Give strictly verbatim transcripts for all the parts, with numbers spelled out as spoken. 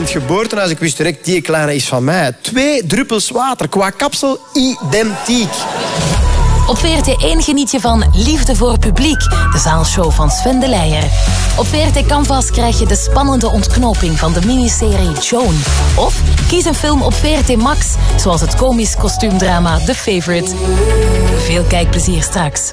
het geboortehuis. Ik wist direct, die kleine is van mij. Twee druppels water. Qua kapsel, identiek. Op V R T één geniet je van Liefde voor Publiek, de zaalshow van Sven de Leijer. Op V R T Canvas krijg je de spannende ontknoping van de miniserie Joan. Of kies een film op V R T Max, zoals het komisch kostuumdrama The Favourite. Veel kijkplezier straks.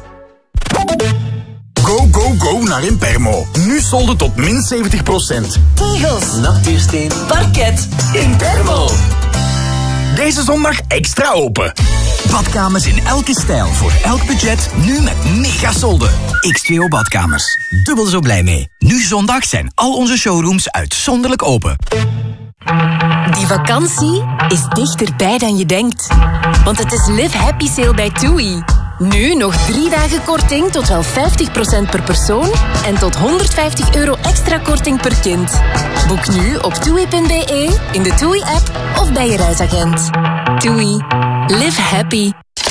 Go, go, go naar Impermo. Nu solden tot min zeventig procent. Tegels, natuursteen, parket. Impermo. Deze zondag extra open. Badkamers in elke stijl, voor elk budget, nu met mega solden. X twee O Badkamers. Dubbel zo blij mee. Nu zondag zijn al onze showrooms uitzonderlijk open. Die vakantie is dichterbij dan je denkt. Want het is Live Happy Sale bij TUI. Nu nog drie dagen korting tot wel vijftig procent per persoon en tot honderdvijftig euro extra korting per kind. Boek nu op toei punt b e, in de TUI-app of bij je reisagent. TUI. Live happy.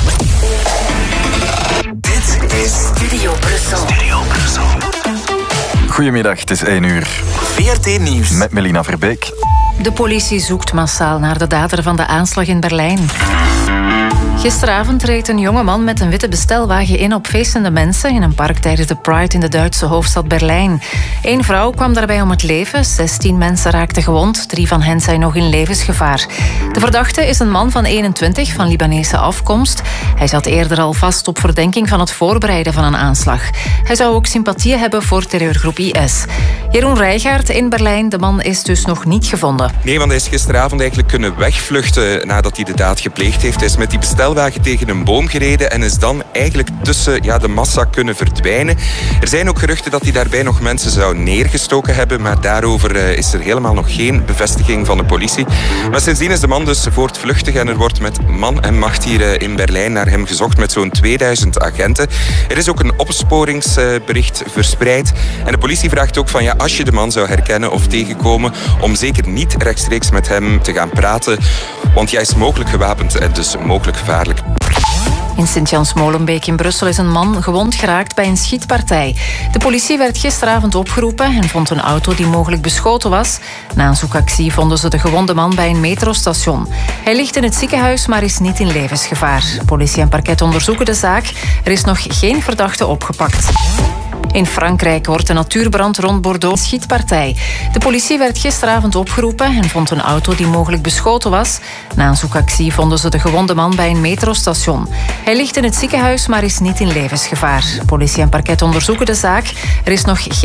Dit is Studio Brussel. Studio Brussel. Goedemiddag, het is één uur. V R T Nieuws. Met Melina Verbeek. De politie zoekt massaal naar de dader van de aanslag in Berlijn. Gisteravond reed een jongeman met een witte bestelwagen in op feestende mensen in een park tijdens de Pride in de Duitse hoofdstad Berlijn. Eén vrouw kwam daarbij om het leven, zestien mensen raakten gewond, drie van hen zijn nog in levensgevaar. De verdachte is een man van eenentwintig van Libanese afkomst. Hij zat eerder al vast op verdenking van het voorbereiden van een aanslag. Hij zou ook sympathie hebben voor terreurgroep I S. Jeroen Rijgaard in Berlijn, de man is dus nog niet gevonden. Nee, want hij is gisteravond eigenlijk kunnen wegvluchten nadat hij de daad gepleegd heeft. Hij is met die bestelwagen tegen een boom gereden en is dan eigenlijk tussen ja, de massa kunnen verdwijnen. Er zijn ook geruchten dat hij daarbij nog mensen zou neergestoken hebben, maar daarover uh, is er helemaal nog geen bevestiging van de politie. Maar sindsdien is de man dus voortvluchtig en er wordt met man en macht hier uh, in Berlijn naar hem gezocht met zo'n tweeduizend agenten. Er is ook een opsporingsbericht uh, verspreid en de politie vraagt ook van ja, als je de man zou herkennen of tegenkomen, om zeker niet rechtstreeks met hem te gaan praten, want hij is mogelijk gewapend en dus mogelijk gevaarlijk. In Sint-Jans-Molenbeek in Brussel is een man gewond geraakt bij een schietpartij. De politie werd gisteravond opgeroepen en vond een auto die mogelijk beschoten was. Na een zoekactie vonden ze de gewonde man bij een metrostation. Hij ligt in het ziekenhuis, maar is niet in levensgevaar. Politie en parket onderzoeken de zaak. Er is nog geen verdachte opgepakt. In Frankrijk wordt een natuurbrand rond Bordeaux een schietpartij. De politie werd gisteravond opgeroepen en vond een auto die mogelijk beschoten was. Na een zoekactie vonden ze de gewonde man bij een metrostation. Hij ligt in het ziekenhuis, maar is niet in levensgevaar. Politie en parket onderzoeken de zaak. Er is nog geen